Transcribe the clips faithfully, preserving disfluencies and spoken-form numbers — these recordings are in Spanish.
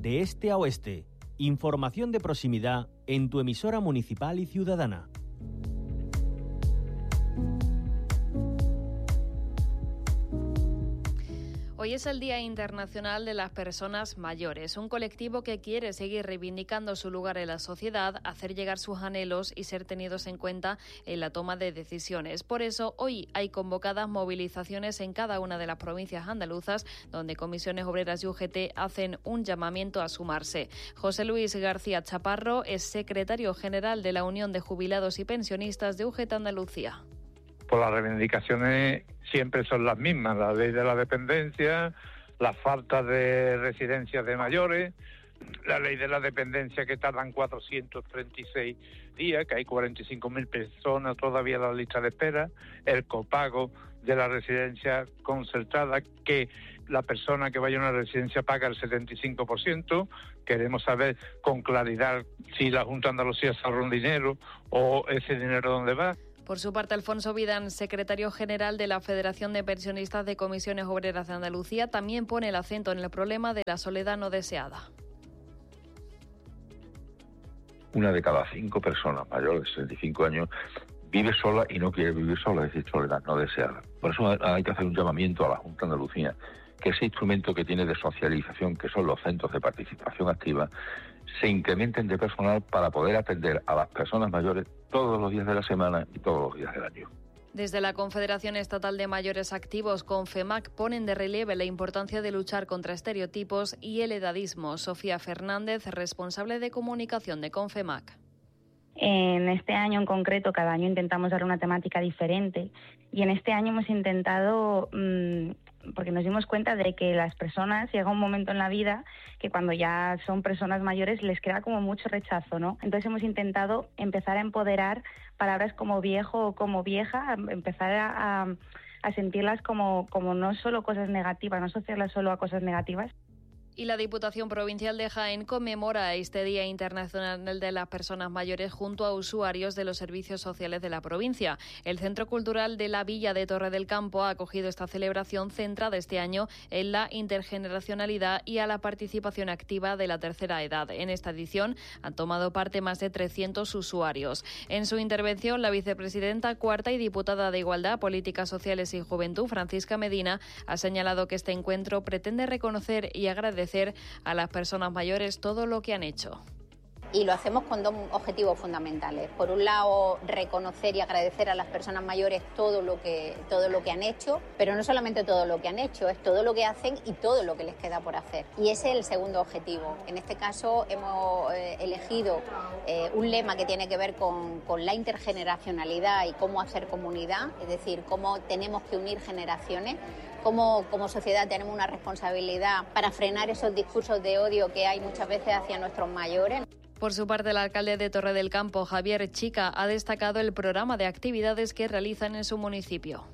de este a oeste. Información de proximidad en tu emisora municipal y ciudadana. Hoy es el Día Internacional de las Personas Mayores, un colectivo que quiere seguir reivindicando su lugar en la sociedad, hacer llegar sus anhelos y ser tenidos en cuenta en la toma de decisiones. Por eso, hoy hay convocadas movilizaciones en cada una de las provincias andaluzas, donde Comisiones Obreras y U G T hacen un llamamiento a sumarse. José Luis García Chaparro es secretario general de la Unión de Jubilados y Pensionistas de U G T Andalucía. Pues las reivindicaciones siempre son las mismas, la ley de la dependencia, la falta de residencias de mayores, la ley de la dependencia que tardan cuatrocientos treinta y seis días, que hay cuarenta y cinco mil personas todavía en la lista de espera, el copago de la residencia concertada, que la persona que vaya a una residencia paga el setenta y cinco por ciento. Queremos saber con claridad si la Junta de Andalucía se ahorra un dinero o ese dinero dónde va. Por su parte, Alfonso Vidán, secretario general de la Federación de Pensionistas de Comisiones Obreras de Andalucía, también pone el acento en el problema de la soledad no deseada. Una de cada cinco personas mayores de sesenta y cinco años vive sola y no quiere vivir sola, es decir, soledad no deseada. Por eso hay que hacer un llamamiento a la Junta de Andalucía, que ese instrumento que tiene de socialización, que son los centros de participación activa, se incrementen de personal para poder atender a las personas mayores todos los días de la semana y todos los días del año. Desde la Confederación Estatal de Mayores Activos, CONFEMAC, ponen de relieve la importancia de luchar contra estereotipos y el edadismo. Sofía Fernández, responsable de comunicación de CONFEMAC. En este año en concreto, cada año intentamos dar una temática diferente y en este año hemos intentado, mmm, porque nos dimos cuenta de que las personas, llega un momento en la vida que cuando ya son personas mayores les queda como mucho rechazo, ¿no? Entonces hemos intentado empezar a empoderar palabras como viejo o como vieja, empezar a, a, a sentirlas como, como no solo cosas negativas, no asociarlas solo a cosas negativas. Y la Diputación Provincial de Jaén conmemora este Día Internacional de las Personas Mayores junto a usuarios de los servicios sociales de la provincia. El Centro Cultural de la Villa de Torre del Campo ha acogido esta celebración centrada este año en la intergeneracionalidad y a la participación activa de la tercera edad. En esta edición han tomado parte más de trescientos usuarios. En su intervención, la vicepresidenta cuarta y diputada de Igualdad, Políticas Sociales y Juventud, Francisca Medina, ha señalado que este encuentro pretende reconocer y agradecer a las personas mayores todo lo que han hecho. Y lo hacemos con dos objetivos fundamentales. Por un lado, reconocer y agradecer a las personas mayores todo lo que todo lo que han hecho, pero no solamente todo lo que han hecho, es todo lo que hacen y todo lo que les queda por hacer. Y ese es el segundo objetivo. En este caso hemos eh, elegido eh, un lema que tiene que ver con, con la intergeneracionalidad y cómo hacer comunidad, es decir, cómo tenemos que unir generaciones. Como, como sociedad tenemos una responsabilidad para frenar esos discursos de odio que hay muchas veces hacia nuestros mayores. Por su parte, el alcalde de Torre del Campo, Javier Chica, ha destacado el programa de actividades que realizan en su municipio.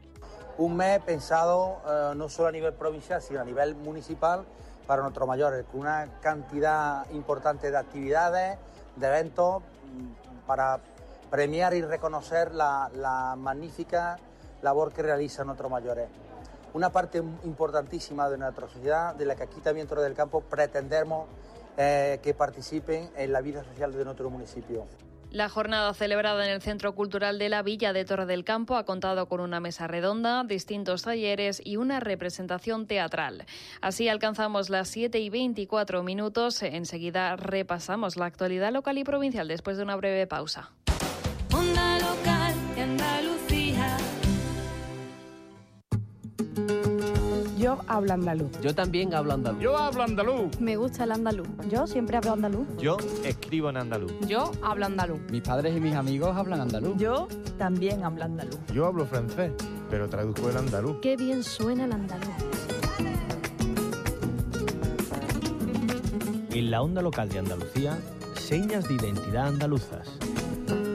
Un mes pensado eh, no solo a nivel provincial, sino a nivel municipal para nuestros mayores, con una cantidad importante de actividades, de eventos, para premiar y reconocer la, la magnífica labor que realizan nuestros mayores. Una parte importantísima de nuestra sociedad, de la que aquí también en Torre del Campo pretendemos eh, que participen en la vida social de nuestro municipio. La jornada celebrada en el Centro Cultural de la Villa de Torre del Campo ha contado con una mesa redonda, distintos talleres y una representación teatral. Así alcanzamos las siete y veinticuatro minutos. Enseguida repasamos la actualidad local y provincial después de una breve pausa. Onda local de Andalucía. Yo hablo andaluz. Yo también hablo andaluz. Yo hablo andaluz. Me gusta el andaluz. Yo siempre hablo andaluz. Yo escribo en andaluz. Yo hablo andaluz. Mis padres y mis amigos hablan andaluz. Yo también hablo andaluz. Yo hablo francés, pero traduzco el andaluz. Qué bien suena el andaluz. En la onda local de Andalucía, señas de identidad andaluzas.